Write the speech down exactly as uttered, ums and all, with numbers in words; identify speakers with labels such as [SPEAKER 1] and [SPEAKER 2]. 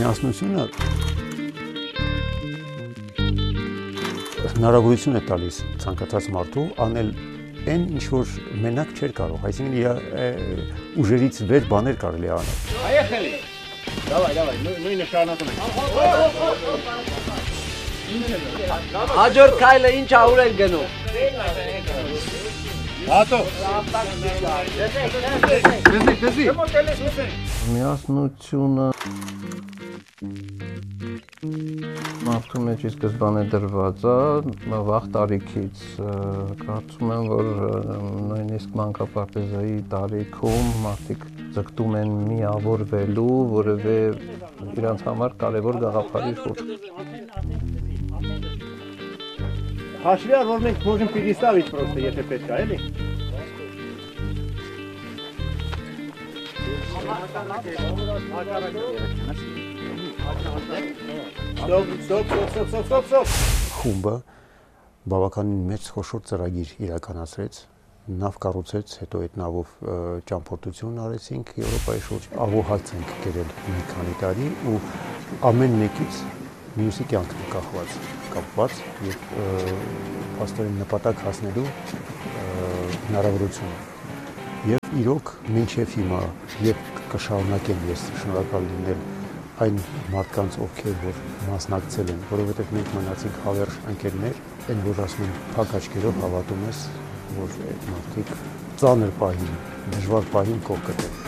[SPEAKER 1] միասնությունը հնարավորություն է տալիս ցանկացած մարդու անել այն ինչ որ մենակ չէր կարող, այսինքն իր ուժերից վեր բաներ կարելի է անել։
[SPEAKER 2] Поехали. Давай, давай, նույնը շարունակում ենք։
[SPEAKER 3] Հաջորդ քայլը ինչ աուր են գնում։
[SPEAKER 2] Հատո։
[SPEAKER 3] Տեսի, տեսի։
[SPEAKER 4] Միասնությունը մարդու մեջ ի սկզբանե դրված է, վաղ տարիքից կարծում եմ, որ նույնիսկ մանկապարտեզայի տարիքում մարդիկ ձգտում են միավորվելու, որևէ իրանց համար կարևոր գաղափարի շուրջ։
[SPEAKER 2] Հաշվի առ, որ մենք можем переставить просто, եթե պետք է, էլի։ Ստոպ, ստոպ, ստոպ, ստոպ, ստոպ, ստոպ։
[SPEAKER 1] Խումբը բավականին մեծ խոշոր ծրագիր իրականացրեց, նավ կառուցեց, հետո այդ նավով ճամփորդություն արեցինք Եվրոպայի շուրջ, աղոհաց ենք կերել մի քանի տարի ու ամեն մեկից մյուսի կյանքն է կախված, կապված եւ փաստորեն նպատակ հասնելու հնարավորություն։ Եվ իրոք մինչև հիմա եւ կշարունակեմ ես շնորհակալ լինել այն մարդկանց, ովքեր որ մասնակցել են, որովհետև մենք մնացինք հավերժ ընկերներ, այն որ ասում են փակ աչքերով հավատում ես, որ այդ մարդիկ ծանր պահին, դժվար պահին կողք կտեն։